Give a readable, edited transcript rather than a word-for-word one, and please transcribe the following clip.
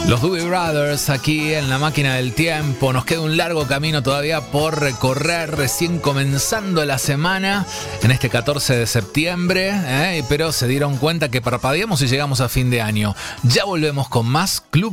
Los Doobie Brothers aquí en la máquina del tiempo. Nos queda un largo camino todavía por recorrer, recién comenzando la semana en este 14 de septiembre, pero se dieron cuenta que parpadeamos y llegamos a fin de año. Ya volvemos con más Club